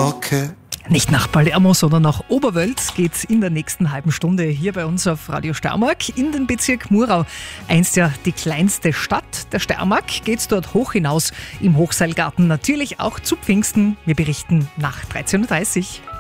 Okay. Nicht nach Palermo, sondern nach Oberwölz geht's in der nächsten halben Stunde hier bei uns auf Radio Steiermark in den Bezirk Murau. Einst ja die kleinste Stadt der Steiermark, geht's dort hoch hinaus im Hochseilgarten. Natürlich auch zu Pfingsten. Wir berichten nach 13.30 Uhr.